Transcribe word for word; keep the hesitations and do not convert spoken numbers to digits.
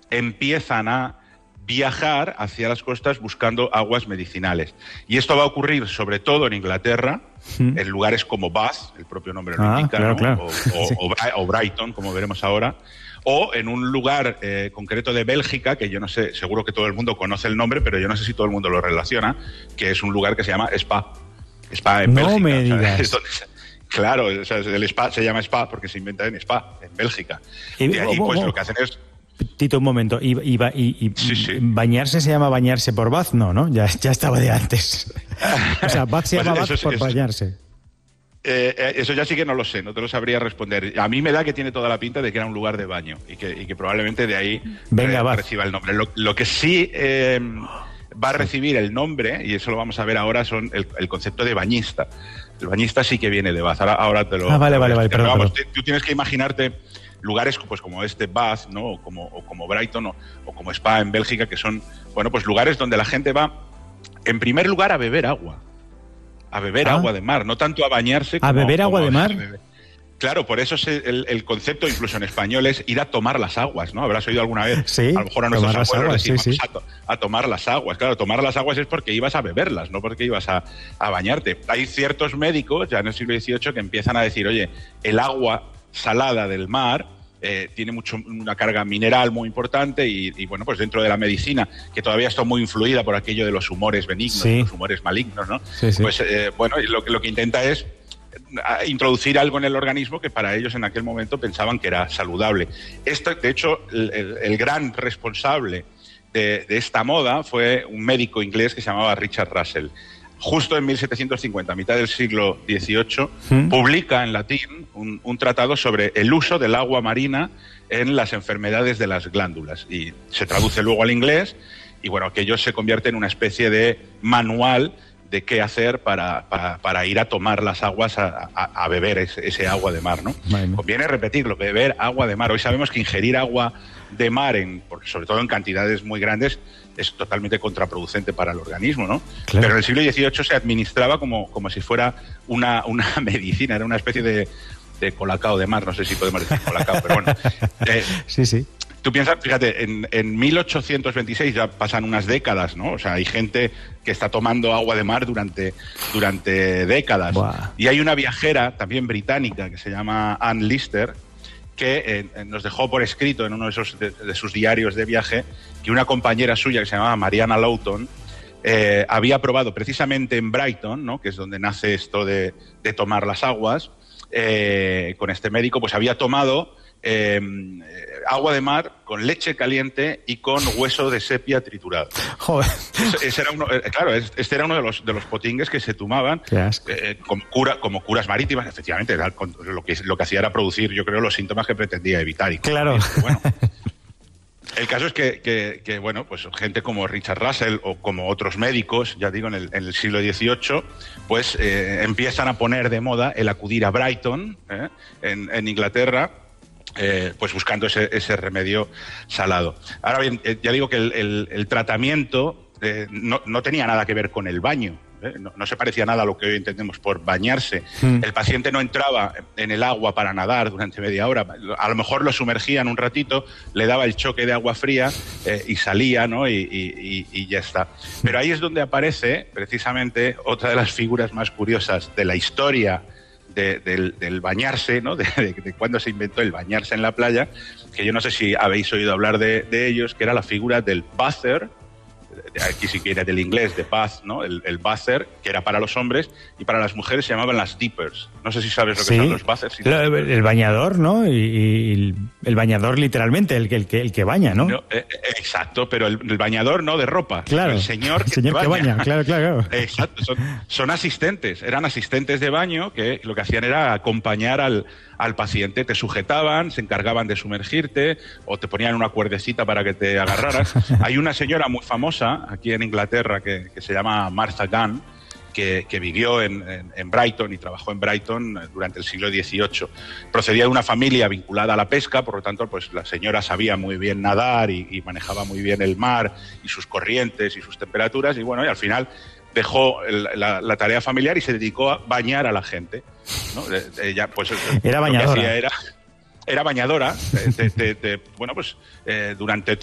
empiezan a viajar hacia las costas buscando aguas medicinales. Y esto va a ocurrir sobre todo en Inglaterra, ¿Mm? en lugares como Bath, el propio nombre lo ah, indica, claro, ¿no? claro. o, o, sí. o, o Brighton, como veremos ahora, o en un lugar eh, concreto de Bélgica, que yo no sé, seguro que todo el mundo conoce el nombre, pero yo no sé si todo el mundo lo relaciona, que es un lugar que se llama Spa. Spa en no Bélgica. Me o sea, digas. es donde se, claro, o sea, el Spa se llama Spa porque se inventa en Spa, en Bélgica. Y, de ahí, oh, oh, pues oh. lo que hacen es... Tito, un momento. ¿Y, y, y, y sí, sí. bañarse se llama bañarse por Bath? No, ¿no? Ya, ya estaba de antes. O sea, Bath se llama pues Bath por eso, bañarse. Eh, eh, eso ya sí que no lo sé, no te lo sabría responder. A mí me da que tiene toda la pinta de que era un lugar de baño y que, y que probablemente de ahí Venga, eh, reciba el nombre. Lo, lo que sí eh, va a recibir el nombre, y eso lo vamos a ver ahora, son el, el concepto de bañista. El bañista sí que viene de Bath. Ahora, ahora te lo... Ah, vale, te lo vale, vale. Pero Perdón, vamos, perdón. tú tienes que imaginarte lugares pues como este Bath, ¿no? O como, o como Brighton o, o como Spa en Bélgica, que son, bueno, pues lugares donde la gente va, en primer lugar, a beber agua. A beber ah. agua de mar, no tanto a bañarse. Como, ¿A beber agua como de mar? Claro, por eso es el, el concepto, incluso en español, es ir a tomar las aguas, ¿no? Habrás oído alguna vez, sí, a lo mejor a nuestros abuelos aguas, decimos sí, sí. a, to a tomar las aguas. Claro, tomar las aguas es porque ibas a beberlas, no porque ibas a, a bañarte. Hay ciertos médicos, ya en el siglo dieciocho, que empiezan a decir, oye, el agua salada del mar eh, tiene mucho, una carga mineral muy importante y, y, bueno, pues dentro de la medicina, que todavía está muy influida por aquello de los humores benignos, sí. los humores malignos, ¿no? Sí, sí. Pues, eh, bueno, lo, lo que intenta es introducir algo en el organismo que para ellos en aquel momento pensaban que era saludable. Esto, de hecho, el, el, el gran responsable de, de esta moda fue un médico inglés que se llamaba Richard Russell. Justo en mil setecientos cincuenta, a mitad del siglo dieciocho, ¿Mm? publica en latín un, un tratado sobre el uso del agua marina en las enfermedades de las glándulas. Y se traduce luego al inglés y, bueno, aquello se convierte en una especie de manual de qué hacer para, para, para ir a tomar las aguas, a, a, a beber ese, ese agua de mar, ¿no? Vale. Conviene repetirlo, beber agua de mar. Hoy sabemos que ingerir agua de mar, en, sobre todo en cantidades muy grandes, es totalmente contraproducente para el organismo, ¿no? Claro. Pero en el siglo dieciocho se administraba como, como si fuera una, una medicina, era una especie de, de colacao de mar, no sé si podemos decir colacao, pero bueno. Eh, sí, sí. Tú piensas, fíjate, en, en mil ochocientos veintiséis ya pasan unas décadas, ¿no? O sea, hay gente que está tomando agua de mar durante, durante décadas. Buah. Y hay una viajera, también británica, que se llama Anne Lister, que eh, nos dejó por escrito en uno de, esos, de, de sus diarios de viaje que una compañera suya, que se llamaba Mariana Lawton, eh, había probado precisamente en Brighton, ¿no? Que es donde nace esto de, de tomar las aguas, eh, con este médico, pues había tomado Eh, agua de mar con leche caliente y con hueso de sepia triturado. Joder. Ese, ese era uno, eh, claro, este era uno de los, de los potingues que se tomaban eh, como, cura, como curas marítimas, efectivamente. Era, con, lo, que, lo que hacía era producir, yo creo, los síntomas que pretendía evitar. Y claro. Y, bueno, el caso es que, que, que, bueno, pues gente como Richard Russell o como otros médicos, ya digo, en el, en el siglo dieciocho, pues eh, empiezan a poner de moda el acudir a Brighton, eh, en, en Inglaterra, Eh, pues buscando ese, ese remedio salado. Ahora bien, eh, ya digo que el, el, el tratamiento eh, no, no tenía nada que ver con el baño, ¿eh? no, no se parecía nada a lo que hoy entendemos por bañarse. Mm. El paciente no entraba en el agua para nadar durante media hora, a lo mejor lo sumergían un ratito, le daba el choque de agua fría eh, y salía, ¿no? y, y, y ya está. Pero ahí es donde aparece precisamente otra de las figuras más curiosas de la historia De, del, del bañarse, ¿no? De, de, de cuando se inventó el bañarse en la playa, que yo no sé si habéis oído hablar de, de ellos, que era la figura del bather, aquí si quiere del inglés, de bath, ¿no? El, el bather, que era para los hombres, y para las mujeres se llamaban las dippers. No sé si sabes lo que sí. son los bathers. El, el bañador, ¿no? Y, y el bañador literalmente, el que, el que, el que baña, ¿no? no eh, exacto, pero el, el bañador no de ropa. Claro. El señor que, el señor baña. que baña. Claro, claro. Exacto. Son, son asistentes, eran asistentes de baño que lo que hacían era acompañar al, al paciente. Te sujetaban, se encargaban de sumergirte o te ponían una cuerdecita para que te agarraras. Hay una señora muy famosa aquí en Inglaterra que, que se llama Martha Gunn, que, que vivió en, en, en Brighton y trabajó en Brighton durante el siglo dieciocho. Procedía de una familia vinculada a la pesca, por lo tanto, pues la señora sabía muy bien nadar y, y manejaba muy bien el mar y sus corrientes y sus temperaturas, y bueno, y al final dejó el, la, la tarea familiar y se dedicó a bañar a la gente, ¿no? Ella, pues, era bañadora. Lo que hacía era, era bañadora, de, de, de, de, bueno, pues eh, durante